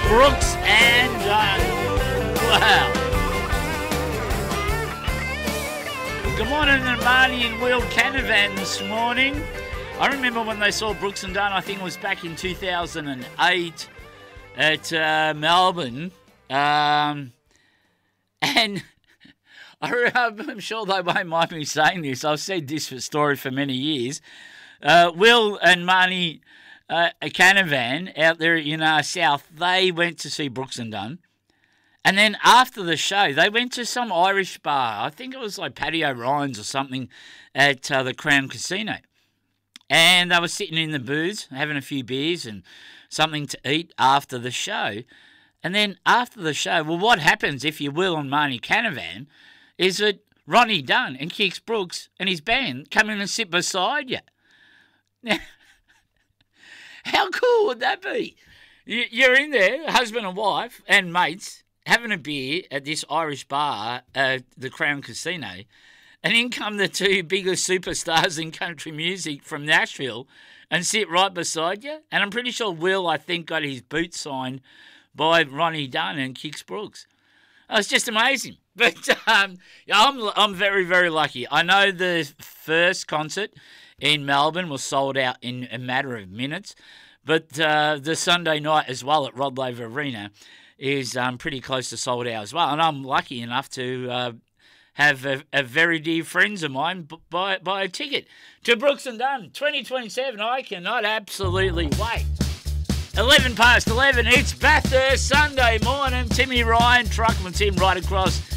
Brooks and Dunn. Wow. Good morning to Marty and Will Canavan this morning. I remember when they saw Brooks and Dunn, I think it was back in 2008 at Melbourne. And I'm sure they won't mind me saying this. I've said this story for many years. Will and Marty Canavan out there in South, they went to see Brooks and Dunn. And then after the show, they went to some Irish bar. I think it was like Paddy O'Ryan's or something at the Crown Casino. And they were sitting in the booths, having a few beers and something to eat after the show. And then after the show, well, what happens if you Will and Marty Canavan is that Ronnie Dunn and Kix Brooks and his band come in and sit beside you. Now, how cool would that be? You're in there, husband and wife and mates, having a beer at this Irish bar at the Crown Casino, and in come the two biggest superstars in country music from Nashville and sit right beside you. And I'm pretty sure Will, I think, got his boot signed by Ronnie Dunn and Kix Brooks. Oh, it's just amazing. But I'm very, very lucky. I know the first concert in Melbourne was sold out in a matter of minutes, but the Sunday night as well at Rod Laver Arena is pretty close to sold out as well. And I'm lucky enough to have a very dear friends of mine buy a ticket to Brooks and Dunn 2027. I cannot absolutely wait. 11 past 11, it's Bathurst Sunday morning. Timmy Ryan, Truckman Tim right across